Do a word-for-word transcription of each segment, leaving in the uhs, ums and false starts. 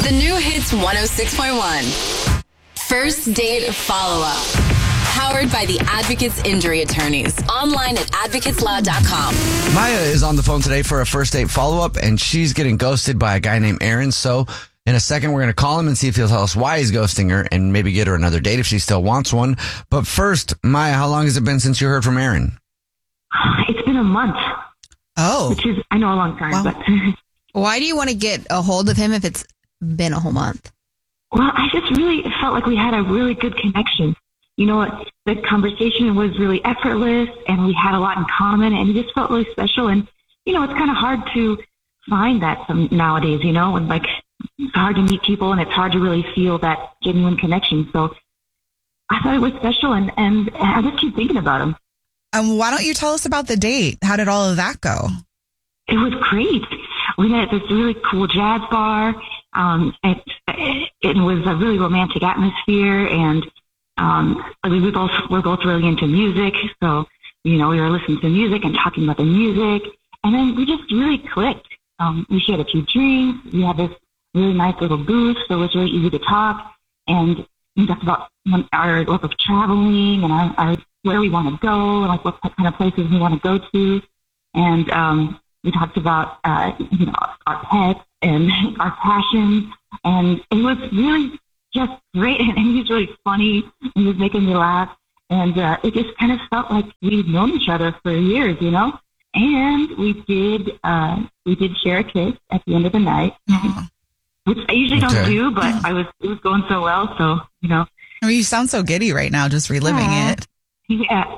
The new hits one oh six point one. First date follow-up. Powered by the Advocates Injury Attorneys. Online at advocates law dot com. Maya is on the phone today for a first date follow-up, and she's getting ghosted by a guy named Aaron. So in a second, we're going to call him and see if he'll tell us why he's ghosting her and maybe get her another date if she still wants one. But first, Maya, how long has it been since you heard from Aaron? It's been a month. Oh. Which is, I know, a long time. Wow. But Why do you want to get a hold of him if it's been a whole month? Well, I just really felt like we had a really good connection. You know, the conversation was really effortless, and we had a lot in common, and it just felt really special. And, you know, it's kind of hard to find that some nowadays, you know, and like it's hard to meet people, and it's hard to really feel that genuine connection. So I thought it was special, and, and I just keep thinking about him. Um, why don't you tell us about the date? How did all of that go? It was great. We met at this really cool jazz bar. Um, it, it was a really romantic atmosphere, and um, we both were both really into music. So, you know, we were listening to music and talking about the music, and then we just really clicked. Um, we shared a few drinks. We had this really nice little booth, so it was really easy to talk. And we talked about our love of traveling and our, our where we want to go and like what kind of places we want to go to. And um, we talked about uh, you know our pets and our passions, and it was really just great. And, and he was really funny, and he was making me laugh, and uh, it just kind of felt like we'd known each other for years, you know. And we did uh, we did share a kiss at the end of the night, mm-hmm. which I usually okay. don't do, but I was it was going so well, so you know. I mean, you sound so giddy right now, just reliving yeah. it. Yeah.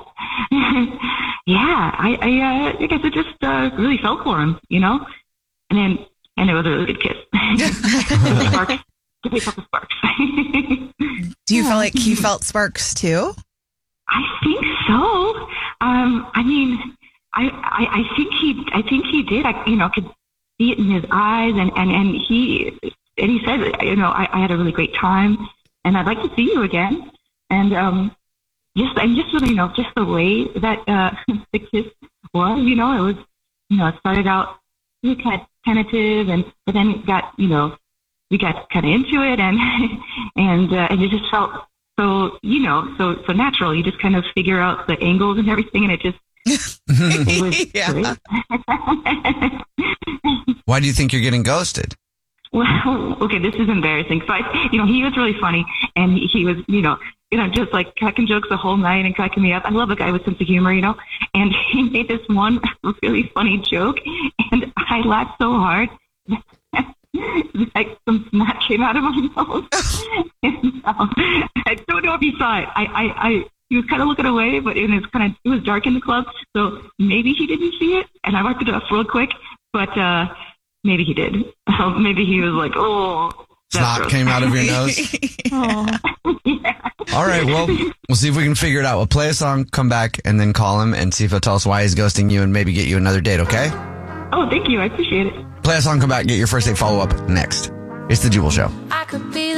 yeah, I, I, uh, I guess it just uh, really felt for him, you know? And then, and it was a really good kiss. Sparks. Give the sparks. Do you feel like he felt sparks too? I think so. Um, I mean, I, I, I think he, I think he did. I, you know, could see it in his eyes, and, and, and he, and he said, you know, I, I had a really great time, and I'd like to see you again. And, um, Just, and just, you know, just the way that uh, the kiss was, you know, it was, you know, it started out really kind of tentative, and but then it got, you know, we got kind of into it, and and uh, and it just felt so, you know, so so natural. You just kind of figure out the angles and everything, and it just it was yeah. great. Why do you think you're getting ghosted? Well, okay, this is embarrassing. So, I, you know, he was really funny, and he, he was, you know, you know, just like cracking jokes the whole night and cracking me up. I love a guy with sense of humor, you know, and he made this one really funny joke, and I laughed so hard that like some snot came out of my nose. And, um, I don't know if he saw it. I, I, I he was kind of looking away, but it was kind of, it was dark in the club, so maybe he didn't see it, and I wiped it off real quick, but uh, maybe he did. So maybe he was like, oh. Snot came out of your nose? yeah. All right, well, we'll see if we can figure it out. We'll play a song, come back, and then call him and see if he'll tell us why he's ghosting you and maybe get you another date, okay? Oh, thank you. I appreciate it. Play a song, come back, get your first date follow-up next. It's The Jubal Show. I could be